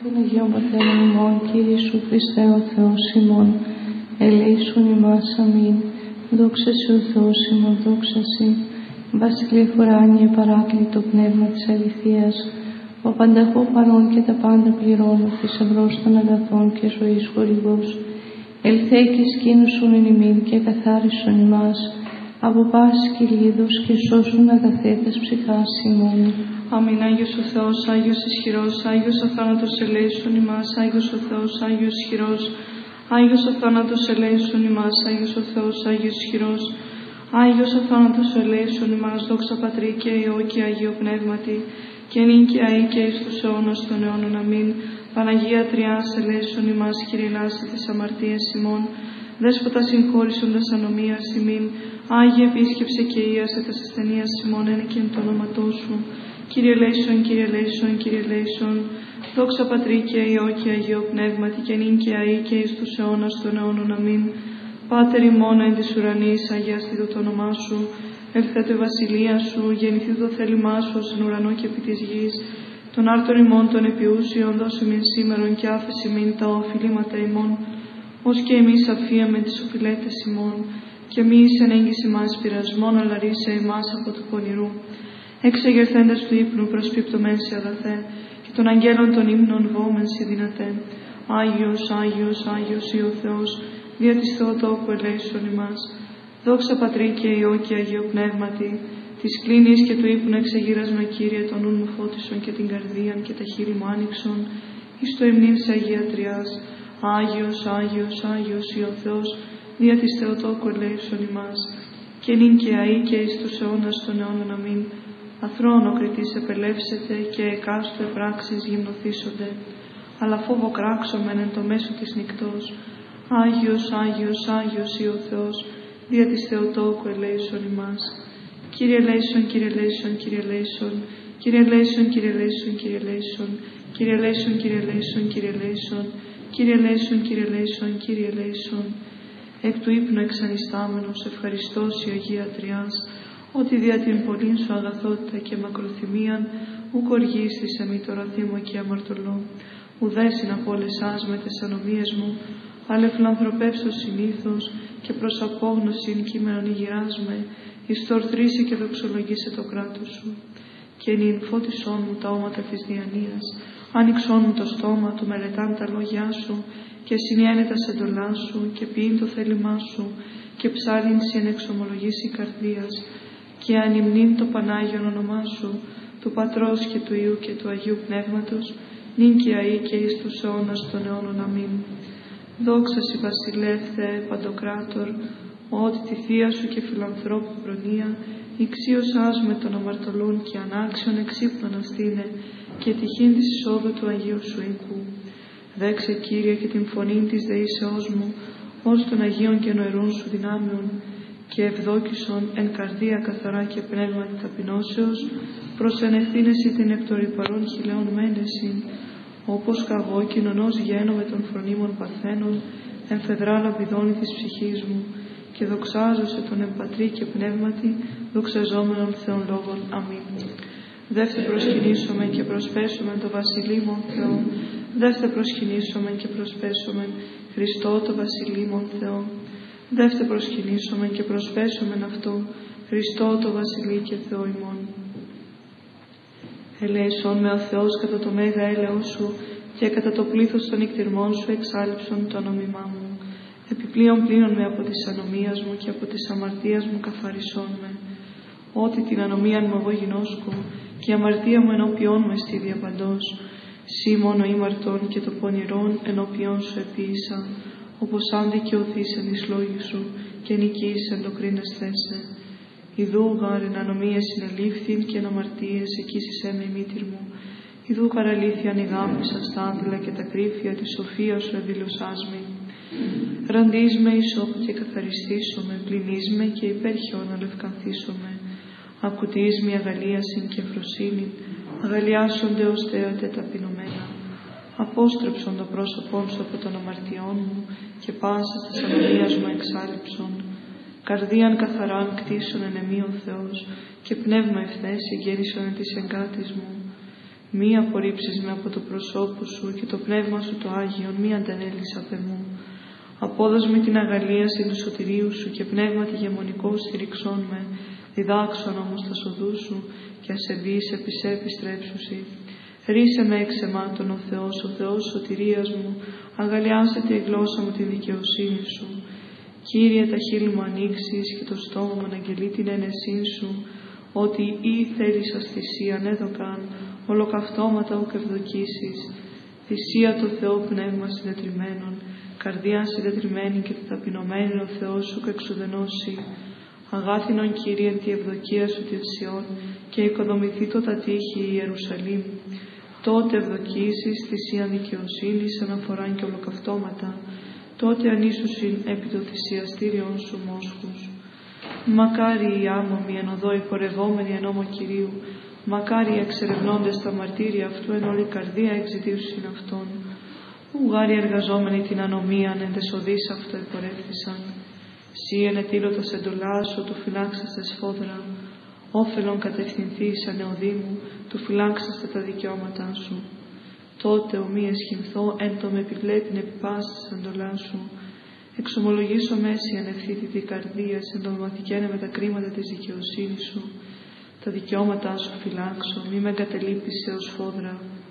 των Αγίων Πατέρων ημών, Κύριε Ιησού Χριστέ ο Θεός ημών, ελέησον ημάς, αμήν. Δόξα Συ ο Θεός ημών, δόξα Συ. Βασιλεύ ουράνιε παράκλητο πνεύμα της αληθείας, ο πανταχού παρών και τα πάντα πληρώνω, θησαυρός των αγαθών και ζωής χορηγός. Ελθέ και σκήνωσον εν ημίν και καθάρισον ημάς, από πάσης κυλίδος και σώσουν αγαθέτας ψυχάς ημών. Αμήν. Άγιος ο Θεός, Άγιος ισχυρός, Άγιος ο θάνατος ελέησον ημάς, Άγιος ο Θεός, Άγιος ισχυρός, Άγιος ο θάνατος ελέησον ημάς, Άγιος ο Θεός, Άγιος ισχυρός, Άγιος ο θάνατος ελέησον ημάς, δόξα Πατρί και Υιό και Αγίου Πνεύματι, και νυν και αεί και εις τους αιώνας των αιώνων. Αμήν. Παναγία Τριάς ελέησον ημάς, Κύριε λάsse της αμαρτίας ημών, Δέσποτα συγχώρησον τας ανομίας ημίν, Άγιε επίσκεψε και ίασε τας ασθενείας ημών, ένικεν το όνοματό σου. Κύριε ελέησον, Κύριε ελέησον, Κύριε ελέησον, δόξα Πατρί και Υιό και Αγίου Πνεύματι, και νυν και αεί και εις τους αιώνας των αιώνων. Αμήν. Πάτερ ημών εν της ουρανής, αγιαστήτω το όνομά σου, ελθέτω η βασιλεία σου, γεννηθήτω το θέλημά σου ως εν ουρανό και επί της γης. Των άρτων ημών των επιούσιων δώσου ημίν σήμερον και άφεση ημίν τα οφειλήματα ημών, ως και εμείς αφίαμε τις οφειλέτες ημών, και μη εις εν έγκυση μας πειρασμόν, αλλά ρίσε ημάς από του πονηρού. Εξεγερθέντες του ύπνου προσπίπτωμεν σε αγαθέ, και των αγγέλων των ύμνων βόμεν σε δυνατέ. Άγιος, Άγιος, Άγιος ή ο Θεός, δια της Θεοτόκου ελέησον ημάς. Δόξα Πατρί και Υιό και Αγίου Πνεύματι, της κλίνης και του ύπνου εξεγείρασμα, Κύριε, τον νουν μου φώτισον και την καρδίαν και τα χείλη μου άνοιξον, εις το υμνήν σε Αγία Τριάς. Άγιος, Άγιος, Άγιος ή ο Θεός, δια της Θεοτόκου ελέησον ημάς. Και νυν και αεί και εις τους αιώνας των αιώνων. Αμήν. Αθρόν ο κριτής επελεύσεται και εκάστου επράξεις γυμνοθήσονται, αλλά φόβο κράξομεν εν το μέσο της νυκτός. Άγιος, Άγιος, Άγιος ή ο Θεός, δια της Θεοτόκου ελέησον ημάς. Κύριε ελέησον, Κύριε ελέησον, Κύριε ελέησον, Κύριε ελέησον, Κύριε ελέησον, Κύριε ελέησον, Κύριε ελέησον, Κύριε ελέησον, Κύριε ελέησον, Κύριε ελέησον, Κύριε ελέησον, Κύριε ελέησον. Εκ του ύπνου εξανιστάμενος, ευχαριστώς η Αγία Τριάς, ότι δια την πολλήν σου αγαθότητα και μακροθυμίαν ουκ οργίστης εμεί το ραθήμο και αμαρτωλό, ουδέσιν απόλεσάς με τες ανομίες μου, αλλά εφλανθρωπεύσω συνήθως και προς απόγνωσιν κείμενον ηγυράς με, εις το ορθρήσει και δοξολογήσε το κράτος σου. Και νυν φώτισόν μου τα όματα της διανοίας, άνοιξόν μου το στόμα του μελετάν τα λόγια σου, και συνιένε τα σεντολά σου, και ποιήν το θέλημά σου, και ψάλιν συν εξομολογήσει καρδίας, και ανυμνήν το Πανάγιον όνομά σου, του Πατρός και του Υιού και του Αγίου Πνεύματος, νυν και αεί και εις τους αιώνας των αιώνων. Αμήν. Δόξα Συ Βασιλεύ Θεέ Παντοκράτορ, ότι τη θεία σου και φιλανθρώπου προνοία, ηξίωσάς με των αμαρτωλών και ανάξιον εξύπνων αστήνε, και τυχήν της εισόδου του Αγίου σου οίκου. Δέξε, Κύριε, και την φωνήν της δεήσεώς μου, ως των Αγίων και νοερών σου δυνάμεων, και ευδόκησον εν καρδία καθαρά και πνεύματι ταπεινώσεως, προσενευθύνεσαι την εκ των ρηπαρών χιλέων μένεσιν, όπως καγώ κοινωνός γένω με των φρονίμων παθαίνων, εν φεδρά λαμπιδώνει της ψυχής μου, και δοξάζωσε τον εμπατρί και πνεύματι, δοξαζόμενον Θεόν λόγων. Αμήν. Δεύτε προσκυνήσομεν και προσπέσομεν το Βασιλείμον Θεό, δεύτε προσκυνήσομεν και προσπέσομεν Χριστό το Βασιλείμον Θεό, δεύτε προσκυνήσομεν και προσπέσομεν αυτό, Χριστό το Βασιλεί και Θεό ημών. Ελέησον με ο Θεός κατά το μέγα έλεος σου, και κατά το πλήθος των νικτυρμών σου εξάλειψον το όνομά μου. Επιπλέον πλύνον με από της ανομίας μου και από της αμαρτίας μου καθαρισόν με. Ότι την ανομία μου εγώ γινώσκω, και η αμαρτία μου ενώπιόν μου εστί διαπαντός. Συ μόνο ήμαρτον και το πονηρόν ενώπιόν σου επίησα, όπως αν δικαιωθείς εν εις λόγη σου, και νικείς εν το κρίνεσθέσαι. Ιδού γάρ εν ανομίες συνελήφθην και εν αμαρτίες εκείσισέ με η μήτηρ μου. Ιδού καραλήθιαν η γάμισα στα άδειλα και τα κρύφια της σοφίας σου εδήλωσάς με. Ραντείς με ισόπου και καθαριστήσομαι, πλυνείς με και υπέρχιον αλευκανθήσομαι. Ακουτείς με αγαλίασιν και φροσύνη, αγαλιάσονται ως θέατε ταπεινωμένα. Απόστρεψον το πρόσωπόν σου από των αμαρτιών μου, και πάσα της ανομίας μου εξάλειψον. Καρδίαν καθαράν κτίσον εν εμή ο Θεός, και πνεύμα ευθές εγγέννησον εν της εγκάτης μου. Μη απορρίψεις με από το προσώπου σου και το πνεύμα σου το Άγιον μη αντανέλεις απ' εμού. Απόδος με την αγαλίαση του σωτηρίου σου και πνεύματι γεμονικό στηριξών με, διδάξον όμως τα σοδού σου και ασεβείς επί σε επιστρέψουσι. Ρίσε με εξ αιμάτων ο Θεός σωτηρίας μου, αγαλιάσετε η γλώσσα μου τη δικαιοσύνη σου. Κύριε, τα χείλη μου ανοίξεις και το στόμα μου αναγγελεί την ένεσή σου, ότι ή θέλησας θυσίαν έδωκαν, ολοκαυτώματα ουκ ευδοκίσεις. Θυσία το Θεό πνεύμα συντετριμμένον, καρδία συντετριμένη και ταπεινωμένη ο Θεός σου εξουδενώσει. Αγάθινον Κύριε τη ευδοκία σου τη Σιών και οικοδομηθεί το τα τείχη η Ιερουσαλήμ. Τότε ευδοκίσεις θυσίαν δικαιοσύνης αναφοράν και ολοκαυτώματα, τότε ανήσουσιν επί το θυσιαστήριον σου μόσχους. Μακάρι οι άμωμοι εν οδό υπορευόμενοι εν νόμο Κυρίου, μακάρι οι εξερευνώντες τα μαρτύρια αυτού εν όλη καρδία εξητήσουσιν αυτόν. Ουγάρι εργαζόμενοι την ανομίαν εν τεσοδείς αυτό υπορεύθησαν. Σύ εν ετήλωτας εντολάς σου, του φυλάξαστε σφόδρα. Όφελον κατευθυνθείς ανεοδήμου, του φυλάξαστε τα δικαιώματά σου. Τότε ομοί εσχυνθώ εν το με επιβλέπειν επί πάσης εντολάς σου. Εξομολογήσω μέση ανευθύτητη καρδία, συντολματικένε με τα κρίματα της δικαιοσύνης σου. Τα δικαιώματά σου φυλάξω, μη με εγκατελείπεις έως φόδρα.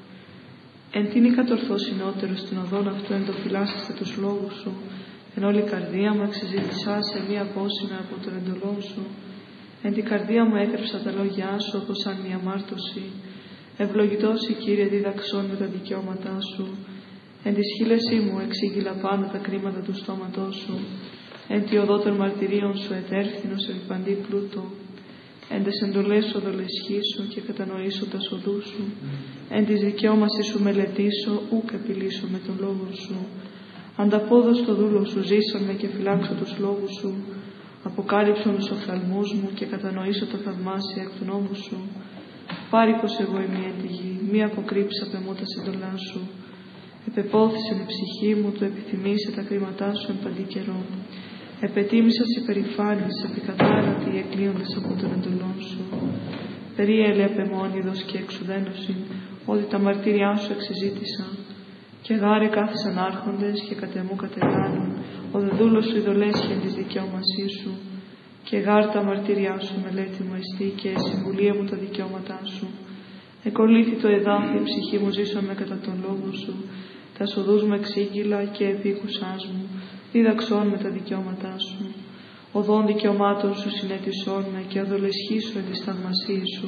Εν τίνη κατορθώσινότερο στην οδόν αυτού εν το φυλάσσεστε τους λόγους σου. Εν όλη καρδία μου εξεζήτησά σε μία απόσυνα από τον εντολό σου. Εν την καρδία μου έκρυψα τα λόγια σου όπως σαν μία μάρτωση. Ευλογητός η Κύριε δίδαξόν με τα δικαιώματά σου. Εν τη σχήλεσή μου εξήγηλα πάνω τα κρίματα του στόματός σου. Εν τη οδό των μαρτυρίων σου ετέρθυνος επί παντή πλούτο. Εν τες εντολές σου οδολεσχήσω και κατανοήσω τα οδού σου. Εν της δικαιώμασης σου μελετήσω, ούκ επιλύσω με τον λόγο σου. Ανταπόδος το δούλο σου ζήσαμε και φυλάξω τους λόγους σου. Αποκάλυψον τους οφθαλμούς μου και κατανοήσω τα θαυμάσια εκ του νόμου σου. Πάρικος εγώ είμαι εν τη γη, μη αποκρύψα απ' εμού τα συντολά σου. Επεπόθησεν η ψυχή μου, το επιθυμήσε τα κρίματά σου εν παντή καιρό. Επετίμησας υπερηφάνης, επικατάρατη οι εκλείοντες από τον εντολόν σου. Περίελε απεμόνιδος και εξουδένωση, ότι τα μαρτύριά σου εξεζήτησα. Και γάρε κάθισαν άρχοντες και κατεμού κατελάνουν, ο δε δούλος σου ειδολέσχεν της δικαιώμασής σου. Και γάρ τα μαρτύριά σου μελέτη μου εστί και συμβουλία μου τα δικαιώματά σου. Εκολύθη το εδάφη, η ψυχή μου ζήσαμε κατά τον λόγο σου. Τα σοδούς μου εξήγηλα και επίκουσάς μου, δίδαξόν με τα δικαιώματά σου. Οδόν δικαιωμάτων σου συνέτησόν με και αδολεσχήσου εν της θαυμασίας σου.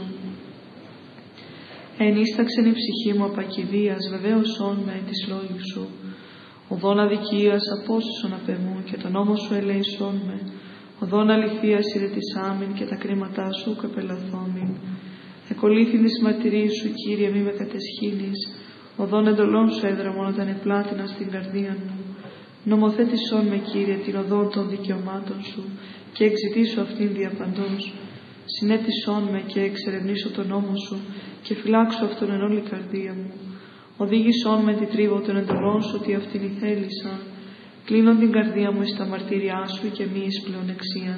Ενίσταξεν η ψυχή μου απακηδίας, βεβαίωσόν με εν της λόγου σου. Οδόν αδικίας απόσυσον απ' εμού και τον νόμο σου ελέησόν με. Οδόν αληθείας ηρετισάμην και τα κρίματά σου καπελαθόμην. Εκολύθην της μαρτυρίας σου, Κύριε, μη με κατεσχύνεις. Οδόν εντολών σου έδραμον όταν επλάτηνα στην καρδία μου. Νομοθέτησόν με, Κύριε, την οδόν των δικαιωμάτων σου και εξητήσου αυτήν διαπαντός. Συνέτησόν με και εξερευνήσω τον νόμο σου και φυλάξω αυτόν εν όλη καρδία μου. Οδήγησόν με τη τρίβο των εντολών σου, ότι αυτήν η θέλησα. Κλείνον την καρδία μου εις τα μαρτύριά σου και μη εις πλεονεξίαν.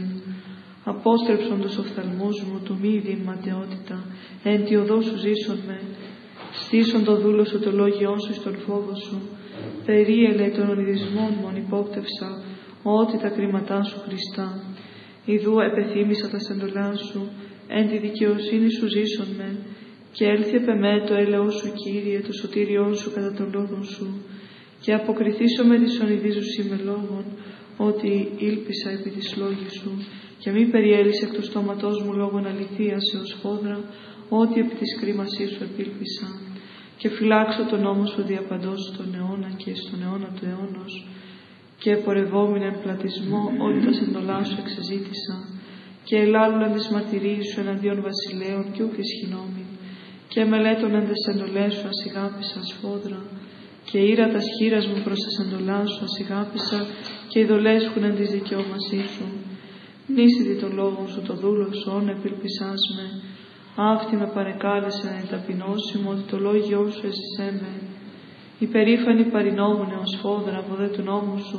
Απόστρεψον τους οφθαλμούς μου του μη ειδήν ματαιότητα, εν τη οδό σου ζήσον με. Στήσον το δούλο σου το λόγιόν σου στον φόβο σου. Περίελε των ονειδισμών μου υπόπτευσα, ότι τα κρίματά σου Χριστά. Ιδού επεθύμησα τα σεντολά σου, εν τη δικαιοσύνη σου ζήσον με. Και έλθει επ' εμέ το έλεος σου, Κύριε, το σωτήριόν σου κατά των λόγων σου. Και αποκριθήσω με της ονειδίζουσι με λόγων, ότι ήλπισα επί της λόγης σου. Και μη περιέλυσε εκ του στόματός μου λόγων αληθείας έως φόδρα, ότι επί της κρίμασής σου επήλπισα. Και φυλάξω τον νόμο σου διαπαντός στον αιώνα και στον αιώνα του αιώνος. Και πορευόμην εν πλατισμό, ότι τα σεντολά σου εξεζήτησα. Και ελάλουλαν τις μαρτυρίες σου εναντίον βασιλέων και ούκ ισχυνόμην. Και μελέτων εν τες εντολές σου ασηγάπησα σφόδρα. Και ήρα τα σχήρας μου προς τα σεντολά σου ασηγάπησα και ειδολέσχουν εν της δικαιώμασής σου. Νήσιδη των λόγων σου το δούλο σόν επιλπισάς με. Αυτή με παρεκάλεσε να ταπεινώσει μου, ότι το λόγιό σου έζησέ με. Υπερήφανη παρινόμουνε ως φόδρα από δε του νόμου σου,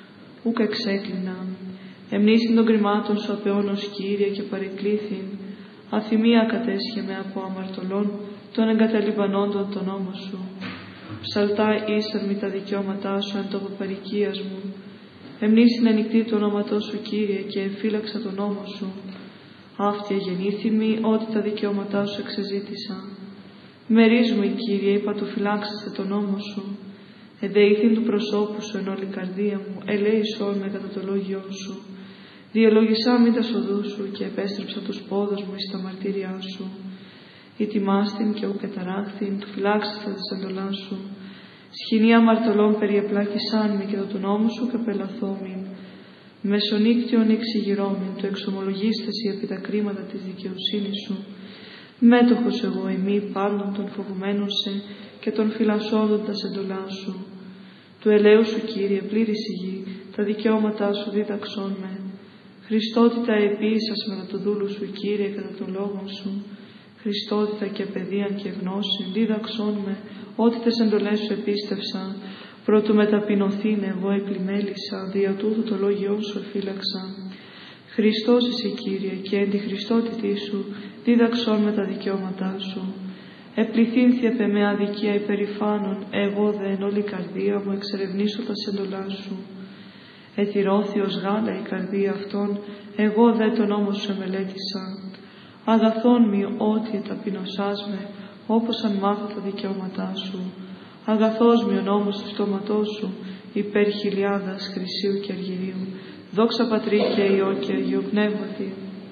ούκ εξέκλεινα. Εμνήσιν των κρυμάτων σου απ' αιώνος, Κύριε, και παρεκκλήθην. Αθυμία κατέσχε με από αμαρτωλών των εγκαταλειπανόντων τον νόμο σου. Ψαλτά ήσαν μη τα δικαιώματά σου εν τόπο παροικίας μου. Εμνήσιν ανοιχτή το όνοματό σου, Κύριε, και εφύλαξα τον νόμο σου. Αυτή γεννήθημη, ότι τα δικαιώματά σου εξεζήτησα. Μερίς μου, Κύριε, είπα του φυλάξαστε τον νόμο σου. Εδεήθην του προσώπου σου εν όλη καρδία μου, ελέησόν με κατά το λόγιό σου. Διαλογισά μη τα σοδού σου και επέστρεψα τους πόδους μου εις τα μαρτύριά σου. Ητιμάστην και ουκ εταράχθην, του φυλάξαστε της εντολάς σου. Σχοινή αμαρτωλών περιεπλάκησάν με και το του νόμου σου καπελαθόμην. Μεσονύκτιον εξηγηρώμην, το εξομολογίστες επί τα κρίματα της δικαιοσύνης σου. Μέτοχος εγώ εμεί πάντων των φοβουμένων σε και των φυλασσόντοντας εντολάς σου. Του ελέου σου, Κύριε, πλήρης η γη, τα δικαιώματά σου δίδαξόν με. Χριστότητα επίησας με το δούλου σου, Κύριε, κατά των λόγων σου. Χριστότητα και παιδείαν και γνώση, δίδαξόν με, ό,τι τες εντολές σου επίστευσα. Πρότου μεταπεινωθήν εγώ επλημέλησα, δια τούτου το λόγιό σου εφύλαξα. Χριστός είσαι, Κύριε, και εν τη Χριστότητή σου, δίδαξόν με τα δικαιώματά σου. Επληθύνθιε με αδικία υπερηφάνων, εγώ δε εν όλη καρδία μου εξερευνήσω τα σεντολά σου. Εθυρώθη ως γάλα η καρδία αυτών, εγώ δε τον νόμο σου εμελέτησα. Αγαθόν μη ότι εταπεινωσάς με, όπως αν μάθω τα δικαιώματά σου. Αγαθός μη ο νόμος του στόματός σου, υπέρ χιλιάδας χρυσίου και αργυρίου. Δόξα Πατρί και Υιό και Αγίου Πνεύματι.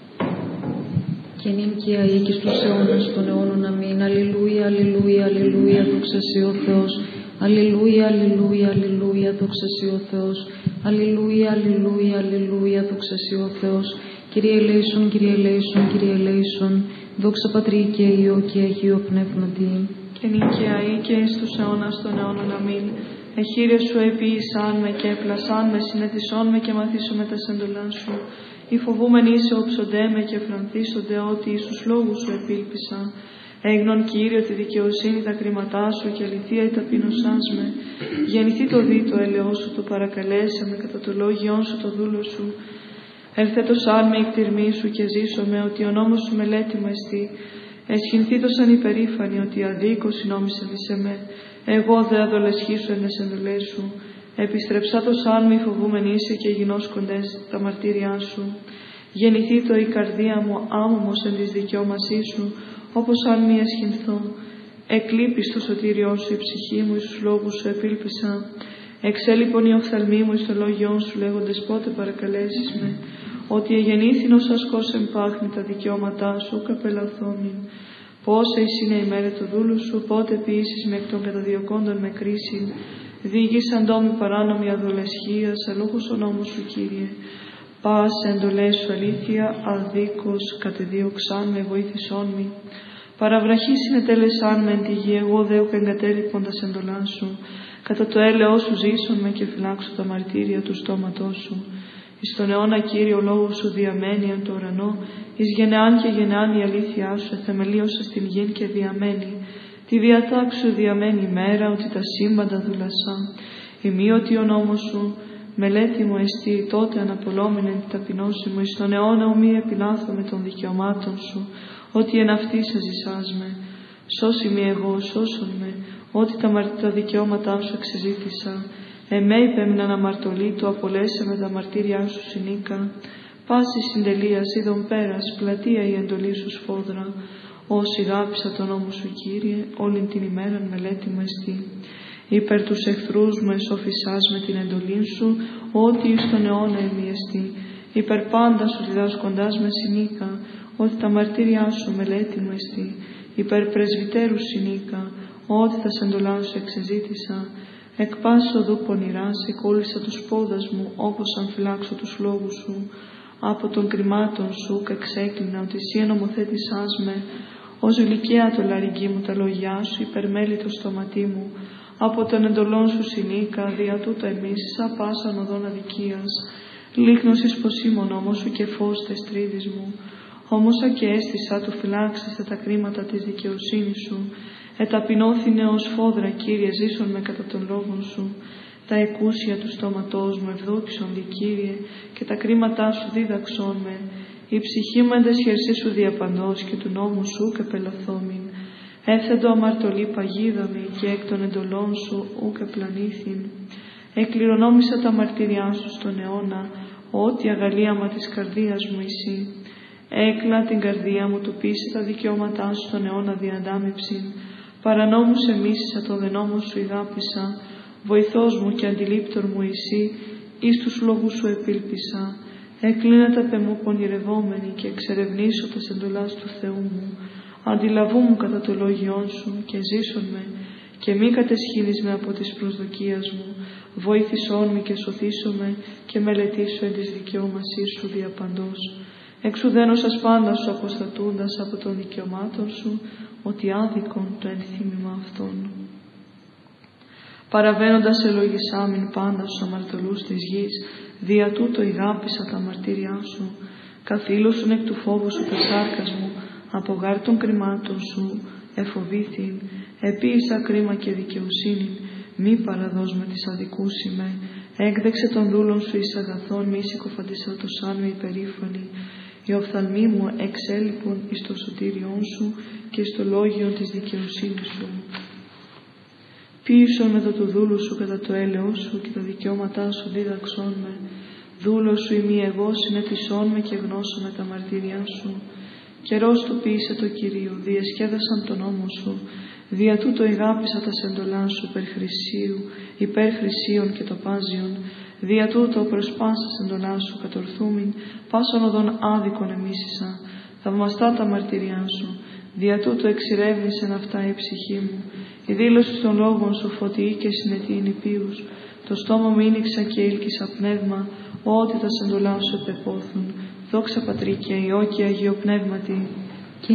Και νυν και αεί και στους αιώνας των αιώνων αμήν. Αλληλούια, αλληλούια, αλληλούια, δόξα σοι ο Θεός. Αλληλούια, αλληλούια, αλληλούια, δόξα σοι ο Θεός. Αλληλούια, αλληλούια, αλληλούια, δόξα σοι ο Θεός. Κύριε ελέησον, Κύριε ελέησον, Κύριε ελέησον. Δόξα Πατρί και Υιό και Αγίου Πνεύματι. Και νυν και αεί και εις τους αιώνας των αιώνων αμήν. Εχείρε σου επίησάν με και έπλασάν με, συνεθισόν με και μαθήσω με τα σέντολά σου. Οι φοβούμενοι σε όψοντέ με και φρανθίσονται ότι εις τους λόγους σου επίλπισα. Έγνον, Κύριε, τη δικαιοσύνη τα κρίματά σου και αληθεία η ταπείνωσάς με. Γεννηθεί το δι το έλεος σου, το παρακαλέσε με κατά το λόγιόν σου το δούλο σου. Ελθέτωσάν με εκτιρμή σου και ζήσω με ότι ο νόμος σου μελέτη μου εστί. Εσχυνθήτωσαν υπερήφανοι ότι αδίκως συνόμισεν εις εμέ. Εγώ δε αδολεσχήσω εν τες εντολές σου. Επιστρεψά το σαν μη φοβούμενη είσαι και γινώσκοντες τα μαρτύριά σου. Γεννηθεί το η καρδία μου άμωμος εν της δικαιώμασής σου, όπως αν μη εσχυνθώ. Εκλείπεις το σωτήριό σου η ψυχή μου, εις τους λόγους σου επίλπισα. Εξέλιπον η οφθαλμή μου εις το λόγιόν σου, λέγοντες πότε παρακαλέσεις με. Ότι εγεννήθην ως ασκός εμπάχνη τα δικαιώματά σου, καπελαθόμην. Πόσα εις είναι η μέρα του δούλου σου, πότε ποιήσεις με εκ των καταδιωκόντων με κρίση. Διηγήσαν τόμοι παράνομη αδολεσχίας, αλούχος ο νόμος σου, Κύριε. Πας εντολές σου αλήθεια, αδίκως κατεδίωξάν με, βοήθησόν μη. Παραβραχή συνετέλεσάν με εν τη γη, εγώ δε ουκ εγκατέλειπον τα εντολά σου. Κατά το έλεος σου ζήσον με και φυλάξω τα μαρτύρια του στόματός σου. Εις τον αιώνα, Κύριε, ο λόγος σου διαμένει εν το ουρανό, εις γενεάν και γενεάν η αλήθειά σου εθεμελίωσα στην γην και διαμένει. Τη διατάξου διαμένει η μέρα, ότι τα σύμπαντα δουλασά. Ημίωτη ο νόμος σου, μελέτη μου εστί, τότε αναπολόμην εν τη ταπεινώση μου, εις τον αιώνα ουμή επιλάθω με των δικαιωμάτων σου, ότι εν αυτή σε ζησάς με. Σώσι μη εγώ, σώσον με, ότι τα δικαιώματά σου εξεζήτησα. Εμέ υπέμειναν αμαρτωλή, το απολέσε με τα μαρτύριά σου συνήκα. Πάση συντελείας είδον πέρας, πλατεία η εντολή σου σφόδρα. Όσοι γάπησα τον νόμο σου, Κύριε, όλην την ημέραν μελέτη μου εστί. Υπέρ τους εχθρούς μου εσώφισάς με την εντολή σου, ότι εις τον αιώνα εμεί εστί. Υπέρ πάντα σου διδάσκοντάς με συνήκα, ότι τα μαρτύριά σου μελέτη μου εστί. Υπέρ πρεσβυτέρου συνήκα, ότι τα σεντολά σου εξεζήτησα. Εκ πάσης οδού πονηράς εκόλλησα τους πόδας μου, όπως αν φυλάξω τους λόγους σου. Από των κρυμάτων σου εξέκλεινα, ότι εσύ ενομοθέτησάς με. Ως γλυκαία το λαρυγγί μου τα λόγια σου, υπερμέλει το στόματί μου. Από των εντολών σου συνήκα, δια τούτα εμίσησα πάσαν οδόν αδικίας. Λύχνωσης πως ήμον όμως σου και φως τες τρίδης μου. Όμως ακέστησα του φυλάξεσαι τα κρίματα της δικαιοσύνης σου. Εταπεινώθηνε ως φόδρα, Κύριε, ζήσον με κατά των λόγων σου. Τα εκούσια του στόματός μου ευδόξονται, Κύριε, και τα κρίματά σου δίδαξόν με. Η ψυχή μου εν τες χερσί σου διαπαντός και του νόμου σου καπελαθόμην. Έθετο αμαρτωλή παγίδαμη και εκ των εντολών σου ούκ επλανήθην. Εκληρονόμησα τα μαρτυριά σου στον αιώνα, ό,τι αγαλίαμα της καρδίας μου εσύ. Έκλα την καρδία μου του πίσε τα δικαιώματά σου στον αιώνα διαντάμιψην. Παρανόμους εμίσησα το δε νόμο σου ηγάπησα. Βοηθός μου και αντιλήπτορ μου εσύ, εις τους λόγους σου επίλπισα. Έκλεινα τα πεμού πονηρευόμενοι και εξερευνήσω τα εντολάς του Θεού μου. Αντιλαβού μου κατά το λόγιόν σου και ζήσον με, και μη κατεσχύνεις με από τις προσδοκίας μου. Βοήθησόν με και σωθήσον με, και μελετήσω εν της δικαιώμασής σου διαπαντός. Εξουδένωσας πάντα σου αποστατούντας από των δικαιωμάτων σου, ότι άδικον το ενθύμημα αυτών. Παραβαίνοντας ελογισάμιν πάντα στους αμαρτωλούς της γης, δια τούτο ηγάπησα τα μαρτύριά σου. Καθήλωσον εκ του φόβου σου τα σάρκας μου, από γάρ των κρυμάτων σου εφοβήθην. Επίησα κρίμα και δικαιοσύνη, μη παραδός με της αδικούς είμαι. Έκδεξε των δούλων σου εις αγαθών, μη συκοφαντισάτωσάν με υπερήφανοι. Οι οφθαλμοί μου εξέλιπουν εις το σωτήριόν σου και στο λόγιον της δικαιοσύνης σου. Ποίησον με το δούλου σου κατά το έλεος σου και τα δικαιώματά σου δίδαξόν με. Δούλος σου ημί εγώ, συνετισόν με και γνώσω με τα μαρτύριά σου. Καιρός του ποίησε το Κυρίο, διεσκέδασαν τον νόμο σου. Δια τούτο ηγάπησα τα σεντολά σου υπέρ χρυσίων και τοπάζιων. Δια τούτο προσπάσα σεντολά σου κατορθούμην, πάσον οδόν άδικον εμίσησα. Θαυμαστά τα μαρτυριά σου, δια τούτο εξηρεύνησεν αυτά η ψυχή μου. Η δήλωση των λόγων σου φωτιή και συνετή είναι πίους. Το στόμα μου ήνιξα και ήλκησα πνεύμα, ό,τι τα σεντολά σου επεπόθουν. Δόξα Πατρί και Υιό και Αγίο Πνεύματι.